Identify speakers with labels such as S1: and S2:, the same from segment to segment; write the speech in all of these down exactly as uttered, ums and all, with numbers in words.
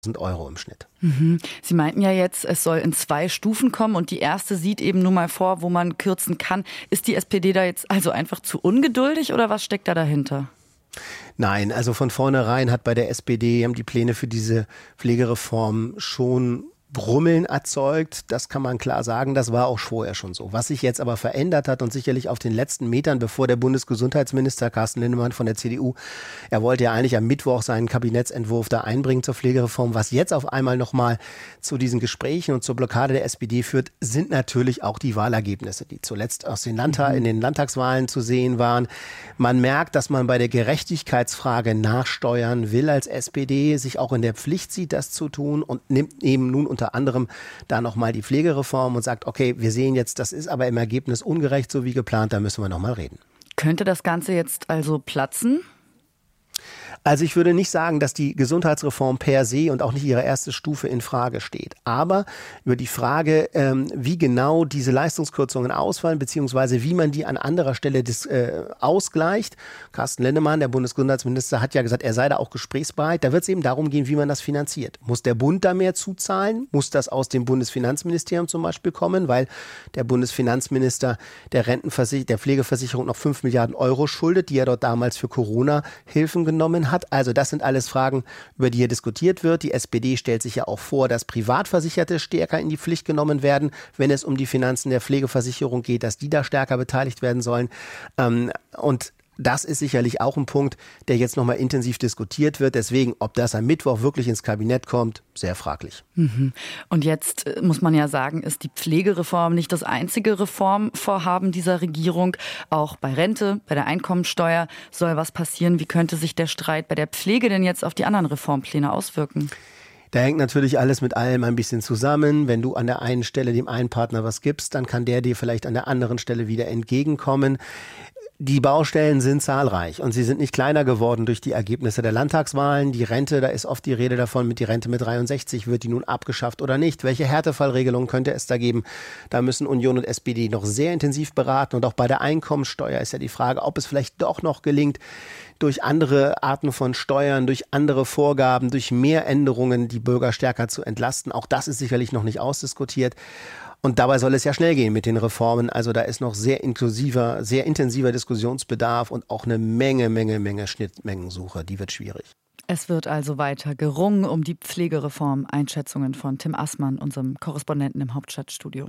S1: Euro im Schnitt.
S2: Mhm. Sie meinten ja jetzt, es soll in zwei Stufen kommen und die erste sieht eben nur mal vor, wo man kürzen kann. Ist die S P D da jetzt also einfach zu ungeduldig oder was steckt da dahinter?
S1: Nein, also von vornherein hat bei der S P D haben die Pläne für diese Pflegereform schon Brummeln erzeugt, das kann man klar sagen, das war auch vorher schon so. Was sich jetzt aber verändert hat und sicherlich auf den letzten Metern, bevor der Bundesgesundheitsminister Carsten Linnemann von der C D U, er wollte ja eigentlich am Mittwoch seinen Kabinettsentwurf da einbringen zur Pflegereform, was jetzt auf einmal nochmal zu diesen Gesprächen und zur Blockade der S P D führt, sind natürlich auch die Wahlergebnisse, die zuletzt aus den Landtag, in den Landtagswahlen zu sehen waren. Man merkt, dass man bei der Gerechtigkeitsfrage nachsteuern will als S P D, sich auch in der Pflicht sieht, das zu tun und nimmt eben nun unter anderem da nochmal die Pflegereform und sagt, okay, wir sehen jetzt, das ist aber im Ergebnis ungerecht, so wie geplant, da müssen wir nochmal reden.
S2: Könnte das Ganze jetzt also platzen?
S1: Also ich würde nicht sagen, dass die Gesundheitsreform per se und auch nicht ihre erste Stufe in Frage steht. Aber über die Frage, ähm, wie genau diese Leistungskürzungen ausfallen, beziehungsweise wie man die an anderer Stelle dis, äh, ausgleicht. Carsten Linnemann, der Bundesgesundheitsminister, hat ja gesagt, er sei da auch gesprächsbereit. Da wird es eben darum gehen, wie man das finanziert. Muss der Bund da mehr zuzahlen? Muss das aus dem Bundesfinanzministerium zum Beispiel kommen? Weil der Bundesfinanzminister der Rentenversicherung, der Pflegeversicherung noch fünf Milliarden Euro schuldet, die er dort damals für Corona-Hilfen genommen hat. Also das sind alles Fragen, über die hier diskutiert wird. Die S P D stellt sich ja auch vor, dass Privatversicherte stärker in die Pflicht genommen werden, wenn es um die Finanzen der Pflegeversicherung geht, dass die da stärker beteiligt werden sollen. Ähm, und das ist sicherlich auch ein Punkt, der jetzt nochmal intensiv diskutiert wird. Deswegen, ob das am Mittwoch wirklich ins Kabinett kommt, sehr fraglich.
S2: Mhm. Und jetzt äh, muss man ja sagen, ist die Pflegereform nicht das einzige Reformvorhaben dieser Regierung. Auch bei Rente, bei der Einkommensteuer soll was passieren. Wie könnte sich der Streit bei der Pflege denn jetzt auf die anderen Reformpläne auswirken?
S1: Da hängt natürlich alles mit allem ein bisschen zusammen. Wenn du an der einen Stelle dem einen Partner was gibst, dann kann der dir vielleicht an der anderen Stelle wieder entgegenkommen. Die Baustellen sind zahlreich und sie sind nicht kleiner geworden durch die Ergebnisse der Landtagswahlen. Die Rente, da ist oft die Rede davon, mit die Rente mit dreiundsechzig, wird die nun abgeschafft oder nicht? Welche Härtefallregelungen könnte es da geben? Da müssen Union und S P D noch sehr intensiv beraten. Und auch bei der Einkommensteuer ist ja die Frage, ob es vielleicht doch noch gelingt, durch andere Arten von Steuern, durch andere Vorgaben, durch mehr Änderungen die Bürger stärker zu entlasten. Auch das ist sicherlich noch nicht ausdiskutiert. Und dabei soll es ja schnell gehen mit den Reformen. Also da ist noch sehr inklusiver, sehr intensiver Diskussionsbedarf und auch eine Menge, Menge, Menge Schnittmengensuche. Die wird schwierig.
S2: Es wird also weiter gerungen um die Pflegereform. Einschätzungen von Tim Assmann, unserem Korrespondenten im Hauptstadtstudio.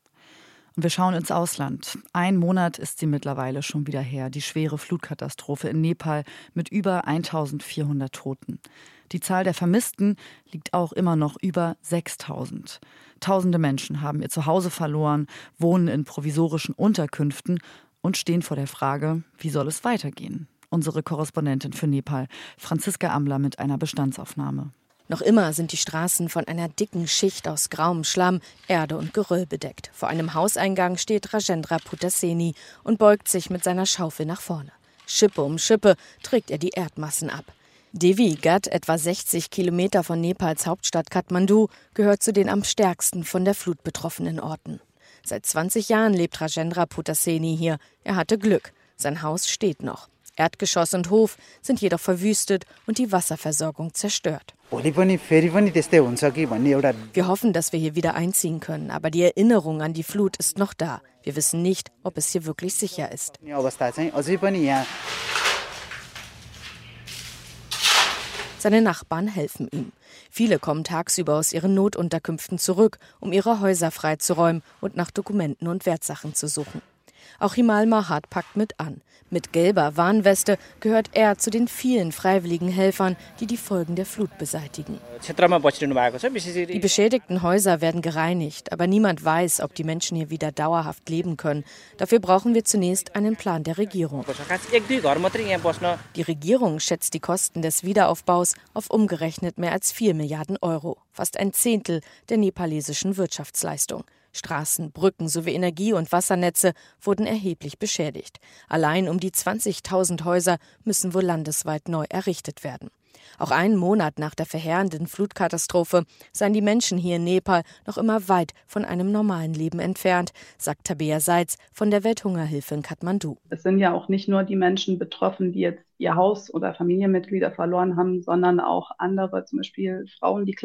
S2: Und wir schauen ins Ausland. Ein Monat ist sie mittlerweile schon wieder her. Die schwere Flutkatastrophe in Nepal mit über eintausendvierhundert Toten. Die Zahl der Vermissten liegt auch immer noch über sechstausend. Tausende Menschen haben ihr Zuhause verloren, wohnen in provisorischen Unterkünften und stehen vor der Frage, wie soll es weitergehen? Unsere Korrespondentin für Nepal, Franziska Amler, mit einer Bestandsaufnahme.
S3: Noch immer sind die Straßen von einer dicken Schicht aus grauem Schlamm, Erde und Geröll bedeckt. Vor einem Hauseingang steht Rajendra Putaseni und beugt sich mit seiner Schaufel nach vorne. Schippe um Schippe trägt er die Erdmassen ab. Devi Ghat, etwa sechzig Kilometer von Nepals Hauptstadt Kathmandu, gehört zu den am stärksten von der Flut betroffenen Orten. Seit zwanzig Jahren lebt Rajendra Putaseni hier. Er hatte Glück. Sein Haus steht noch. Erdgeschoss und Hof sind jedoch verwüstet und die Wasserversorgung zerstört. Wir hoffen, dass wir hier wieder einziehen können, aber die Erinnerung an die Flut ist noch da. Wir wissen nicht, ob es hier wirklich sicher ist. Seine Nachbarn helfen ihm. Viele kommen tagsüber aus ihren Notunterkünften zurück, um ihre Häuser freizuräumen und nach Dokumenten und Wertsachen zu suchen. Auch Himal Mahat packt mit an. Mit gelber Warnweste gehört er zu den vielen freiwilligen Helfern, die die Folgen der Flut beseitigen. Die beschädigten Häuser werden gereinigt, aber niemand weiß, ob die Menschen hier wieder dauerhaft leben können. Dafür brauchen wir zunächst einen Plan der Regierung. Die Regierung schätzt die Kosten des Wiederaufbaus auf umgerechnet mehr als vier Milliarden Euro, fast ein Zehntel der nepalesischen Wirtschaftsleistung. Straßen, Brücken sowie Energie- und Wassernetze wurden erheblich beschädigt. Allein um die zwanzigtausend Häuser müssen wohl landesweit neu errichtet werden. Auch einen Monat nach der verheerenden Flutkatastrophe seien die Menschen hier in Nepal noch immer weit von einem normalen Leben entfernt, sagt Tabea Seitz von der Welthungerhilfe in Kathmandu.
S4: Es sind ja auch nicht nur die Menschen betroffen, die jetzt ihr Haus oder Familienmitglieder verloren haben, sondern auch andere, zum Beispiel Frauen, die